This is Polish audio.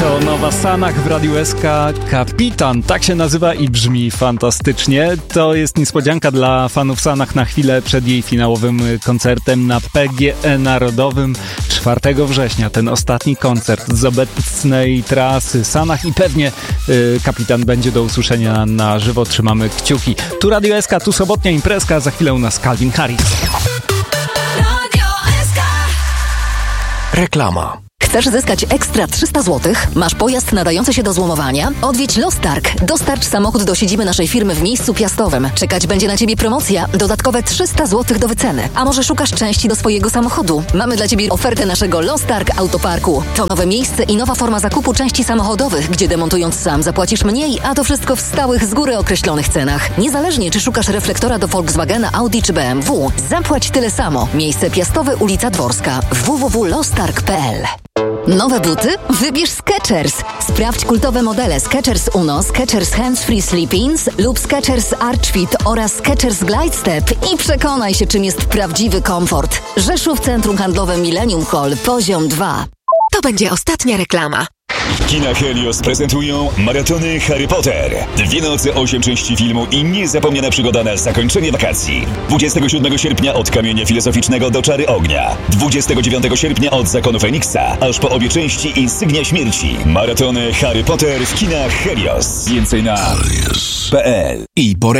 To nowa Sanach w Radiu SK. Kapitan, tak się nazywa i brzmi fantastycznie. To jest niespodzianka dla fanów Sanach na chwilę przed jej finałowym koncertem na PGE Narodowym 4 września. Ten ostatni koncert z obecnej trasy Sanach i pewnie Kapitan będzie do usłyszenia na żywo. Trzymamy kciuki. Tu Radio SK, tu sobotnia imprezka, za chwilę u nas Calvin Harris. Reklama. Chcesz zyskać ekstra 300 zł? Masz pojazd nadający się do złomowania? Odwiedź Lostarg. Dostarcz samochód do siedziby naszej firmy w miejscu Piastowym. Czekać będzie na Ciebie promocja. Dodatkowe 300 zł do wyceny. A może szukasz części do swojego samochodu? Mamy dla Ciebie ofertę naszego Lostarg Autoparku. To nowe miejsce i nowa forma zakupu części samochodowych, gdzie demontując sam zapłacisz mniej, a to wszystko w stałych, z góry określonych cenach. Niezależnie, czy szukasz reflektora do Volkswagena, Audi czy BMW, zapłać tyle samo. Miejsce Piastowe, ulica Dworska. www.lostarg.pl. Nowe buty? Wybierz Skechers. Sprawdź kultowe modele Skechers Uno, Skechers Hands Free Slip-ins lub Skechers Arch Fit oraz Skechers Glide Step i przekonaj się, czym jest prawdziwy komfort. Rzeszów, Centrum Handlowe Millennium Hall, poziom 2. To będzie ostatnia reklama. Kina Helios prezentują maratony Harry Potter. 2 noce, 8 części filmu i niezapomniana przygoda na zakończenie wakacji. 27 sierpnia od Kamienia Filozoficznego do Czary Ognia. 29 sierpnia od Zakonu Feniksa, aż po obie części Insygnia Śmierci. Maratony Harry Potter w kinach Helios. Więcej na Helios.pl. I po